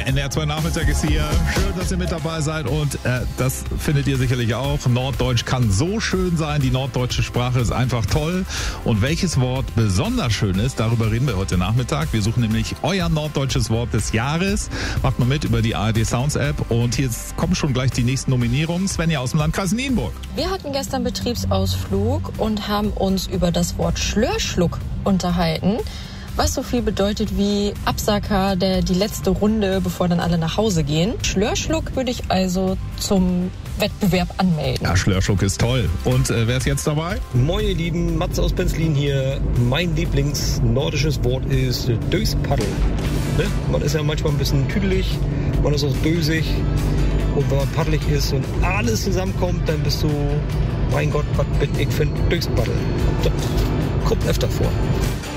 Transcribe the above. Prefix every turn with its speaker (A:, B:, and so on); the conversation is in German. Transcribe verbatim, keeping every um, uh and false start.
A: N D R zwei Nachmittag ist hier. Schön, dass ihr mit dabei seid und äh, das findet ihr sicherlich auch. Norddeutsch kann so schön sein. Die norddeutsche Sprache ist einfach toll. Und welches Wort besonders schön ist, darüber reden wir heute Nachmittag. Wir suchen nämlich euer norddeutsches Wort des Jahres. Macht mal mit über die A R D Sounds App und hier kommen schon gleich die nächsten Nominierungen. Svenja aus dem Landkreis Nienburg.
B: Wir hatten gestern Betriebsausflug und haben uns über das Wort Schlörschluck unterhalten, was so viel bedeutet wie Absacker, der die letzte Runde, bevor dann alle nach Hause gehen. Schlörschluck würde ich also zum Wettbewerb anmelden.
A: Ja, Schlörschluck ist toll. Und äh, wer ist jetzt dabei?
C: Moin ihr Lieben, Mats aus Penzlin hier. Mein Lieblingsnordisches Wort ist Döspaddel. Ne? Man ist ja manchmal ein bisschen tüdelig, man ist auch dösig. Und wenn man paddelig ist und alles zusammenkommt, dann bist du, mein Gott, was bin ich für ein Döspaddel. Das kommt öfter vor.